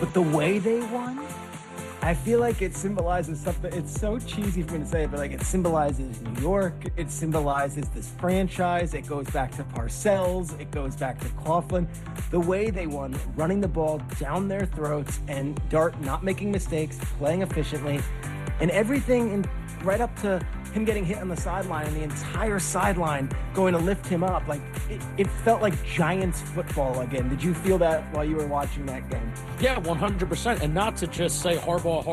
But the way they won, I feel like it symbolizes something. It's so cheesy for me to say, but like it symbolizes New York. It symbolizes this franchise. It goes back to Parcells. It goes back to Coughlin. The way they won, running the ball down their throats, and Dart not making mistakes, playing efficiently, and everything right up to him getting hit on the sideline and the entire sideline going to lift him up. Like it felt like Giants football again. Did you feel that while you were watching that game? Yeah, 100%. And not to just say Harbaugh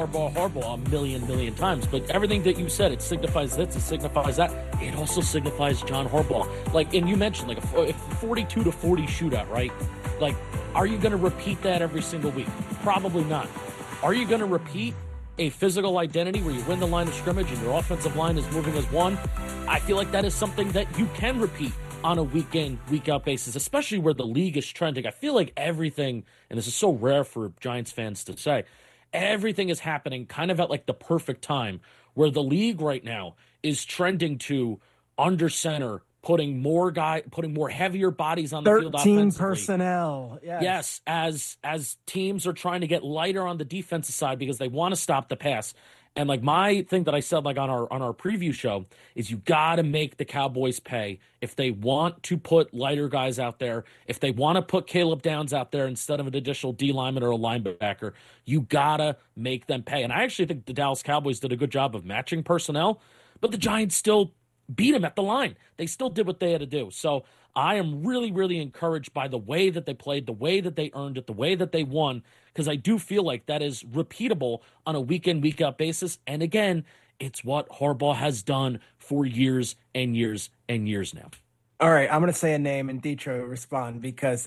a million times, but everything that you said, it signifies this, it signifies that. It also signifies John Harbaugh. Like, and you mentioned like a 42-40 shootout, right? Like, are you going to repeat that every single week? Probably not. Are you going to repeat a physical identity where you win the line of scrimmage and your offensive line is moving as one? I feel like that is something that you can repeat on a week in, week out basis, especially where the league is trending. I feel like everything, and this is so rare for Giants fans to say, everything is happening kind of at like the perfect time where the league right now is trending to under center, putting more heavier bodies on the field offensively. 13 personnel. Yes, as teams are trying to get lighter on the defensive side because they want to stop the pass. And like my thing that I said like on our preview show is you got to make the Cowboys pay if they want to put lighter guys out there, if they want to put Caleb Downs out there instead of an additional D lineman or a linebacker, you got to make them pay. And I actually think the Dallas Cowboys did a good job of matching personnel, but the Giants still beat them at the line. They still did what they had to do. So I am really, really encouraged by the way that they played, the way that they earned it, the way that they won, because I do feel like that is repeatable on a week-in, week-out basis. And again, it's what Harbaugh has done for years and years and years now. All right, I'm going to say a name and Detroit respond because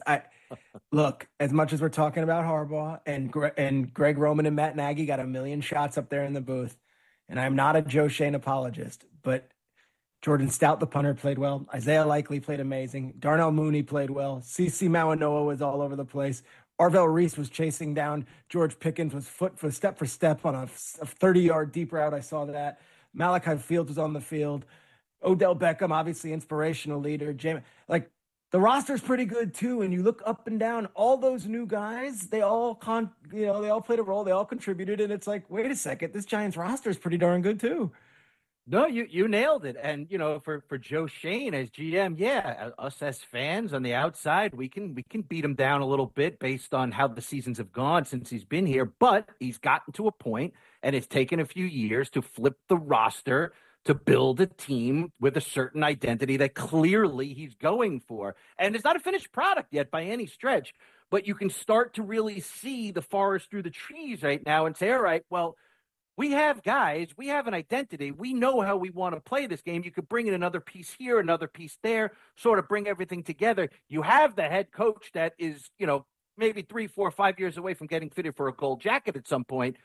look, as much as we're talking about Harbaugh and Greg Roman and Matt Nagy got a million shots up there in the booth, and I'm not a Joe Schoen apologist, but Jordan Stout, the punter, played well. Isaiah Likely played amazing. Darnell Mooney played well. CeCe Mawanoa was all over the place. Arvell Reese was chasing down George Pickens, was step for step on a 30-yard deep route. I saw that. Malachi Fields was on the field. Odell Beckham, obviously inspirational leader. Like the roster's pretty good too. And you look up and down, all those new guys, they all played a role. They all contributed. And it's like, wait a second, this Giants roster is pretty darn good too. No, you nailed it. And, for Joe Schoen as GM, yeah, us as fans on the outside, we can beat him down a little bit based on how the seasons have gone since he's been here. But he's gotten to a point, and it's taken a few years to flip the roster, to build a team with a certain identity that clearly he's going for. And it's not a finished product yet by any stretch, but you can start to really see the forest through the trees right now and say, all right, well, we have guys, we have an identity. We know how we want to play this game. You could bring in another piece here, another piece there, sort of bring everything together. You have the head coach that is, maybe 3, 4, 5 years away from getting fitted for a gold jacket at some point.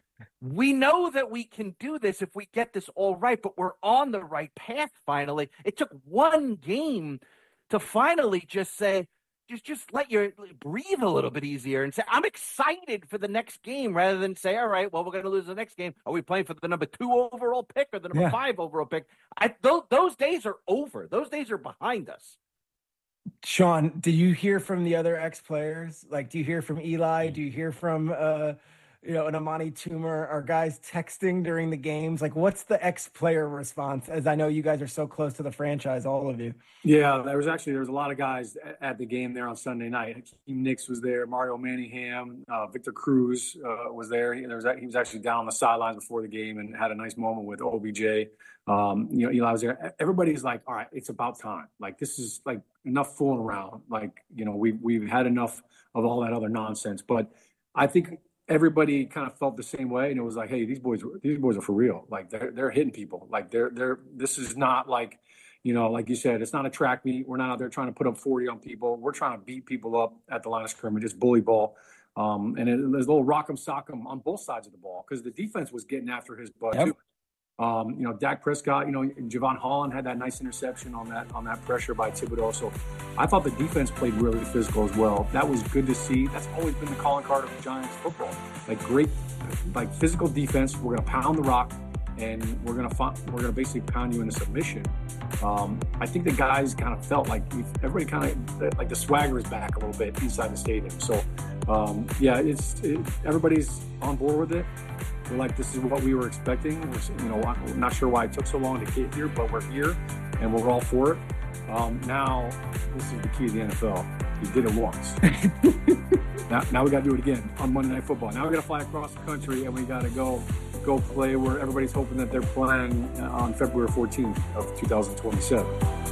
We know that we can do this if we get this all right, but we're on the right path finally. It took one game to finally just say, just let you breathe a little bit easier and say, I'm excited for the next game rather than say, all right, well, we're going to lose the next game. Are we playing for the number 2 overall pick or the number 5 overall pick? Those days are over. Those days are behind us. Sean, do you hear from the other ex-players? Like, do you hear from Eli? Do you hear from, an Amani Toomer? Are guys texting during the games? Like, what's the ex-player response? As I know you guys are so close to the franchise, all of you. Yeah, there was a lot of guys at the game there on Sunday night. Hakeem Nicks was there, Mario Manningham, Victor Cruz was there. He was actually down on the sidelines before the game and had a nice moment with OBJ. Eli was there. Everybody's like, all right, it's about time. Like, this is like enough fooling around. Like, we've had enough of all that other nonsense. But I think everybody kind of felt the same way, and it was like, hey, these boys are for real. Like, they're hitting people. Like, this is not like, like you said, it's not a track meet. We're not out there trying to put up 40 on people. We're trying to beat people up at the line of scrimmage, just bully ball. And there's a little rock'em sock'em on both sides of the ball because the defense was getting after his butt too. Dak Prescott, Javon Holland had that nice interception on that pressure by Thibodeau. So I thought the defense played really physical as well. That was good to see. That's always been the calling card of Giants football. Like, great, like, physical defense. We're going to pound the rock. and we're gonna basically pound you into submission. I think the guys kind of felt like everybody kind of like the swagger is back a little bit inside the stadium. So everybody's on board with it. We're like, this is what we were expecting. I'm not sure why it took so long to get here, but we're here and we're all for it. Now, this is the key to the NFL. You did it once. now we got to do it again on Monday Night Football. Now we got to fly across the country and we got to go play where everybody's hoping that they're playing on February 14th of 2027.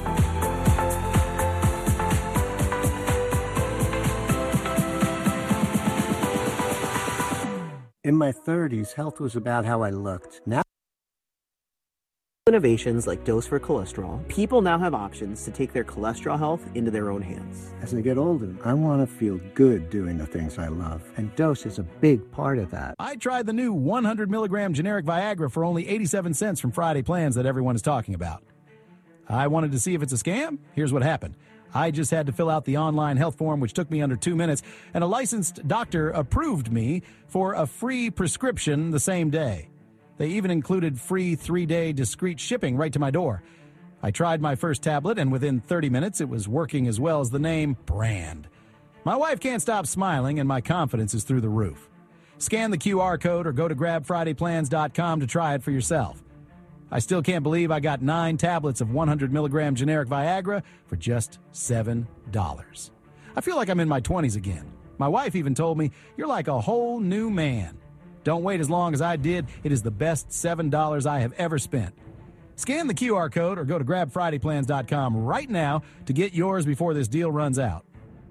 In my 30s, health was about how I looked. Now, innovations like Dose for Cholesterol, people now have options to take their cholesterol health into their own hands. as I get older, I want to feel good doing the things I love, and Dose is a big part of that. I tried the new 100 milligram generic Viagra for only 87 cents from Friday Plans that everyone is talking about. I wanted to see if it's a scam. Here's what happened. I just had to fill out the online health form, which took me under 2 minutes, and a licensed doctor approved me for a free prescription the same day. They even included free 3-day discreet shipping right to my door. I tried my first tablet, and within 30 minutes, it was working as well as the name brand. My wife can't stop smiling, and my confidence is through the roof. Scan the QR code or go to grabfridayplans.com to try it for yourself. I still can't believe I got 9 tablets of 100 milligram generic Viagra for just $7. I feel like I'm in my 20s again. My wife even told me, "You're like a whole new man." Don't wait as long as I did. It is the best $7 I have ever spent. Scan the QR code or go to grabfridayplans.com right now to get yours before this deal runs out.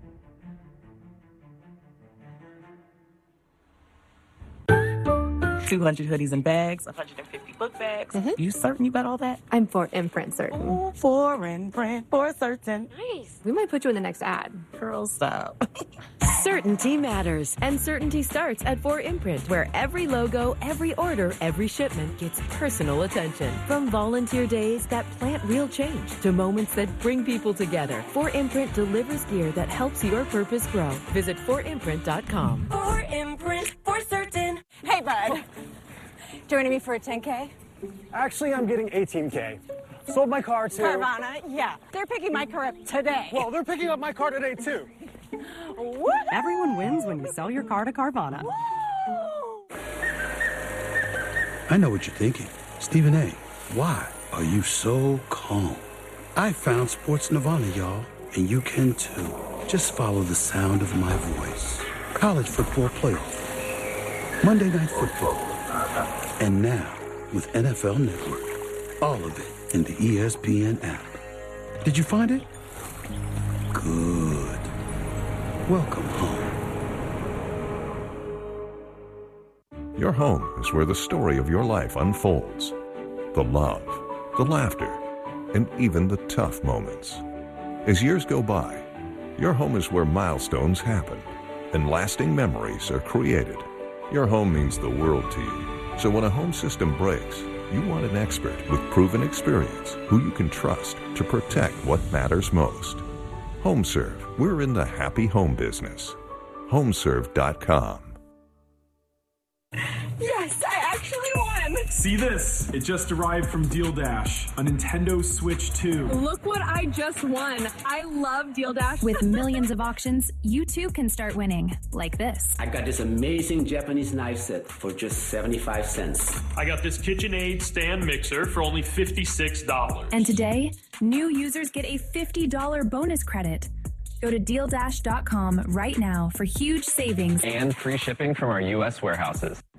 $200 hoodies and bags, 150 book bags. You certain you got all that? I'm for imprint certain. Ooh, for imprint, for certain. Nice. We might put you in the next ad. Girl, stop. Certainty matters, and certainty starts at 4imprint, where every logo, every order, every shipment gets personal attention. From volunteer days that plant real change to moments that bring people together, 4imprint delivers gear that helps your purpose grow. Visit 4imprint.com. 4imprint, for certain. Hey, bud. Joining me for a 10K? Actually, I'm getting 18K. Sold my car to Carvana, yeah. They're picking my car up today. Well, they're picking up my car today, too. What? Everyone wins when you sell your car to Carvana. I know what you're thinking. Stephen A., why are you so calm? I found Sports Nirvana, y'all, and you can too. Just follow the sound of my voice. College football playoff. Monday Night Football. And now, with NFL Network. All of it in the ESPN app. Did you find it? Good. Welcome home. Your home is where the story of your life unfolds. The love, the laughter, and even the tough moments. As years go by, your home is where milestones happen and lasting memories are created. Your home means the world to you. So when a home system breaks, you want an expert with proven experience who you can trust to protect what matters most. HomeServe, we're in the happy home business. Homeserve.com. Yes, I actually won. See this? It just arrived from Deal Dash, a Nintendo Switch 2. Look what I just won. I love Deal Dash. With millions of auctions, you too can start winning, like this. I got this amazing Japanese knife set for just 75 cents. I got this KitchenAid stand mixer for only $56. And today, new users get a $50 bonus credit. Go to DealDash.com right now for huge savings and free shipping from our U.S. warehouses.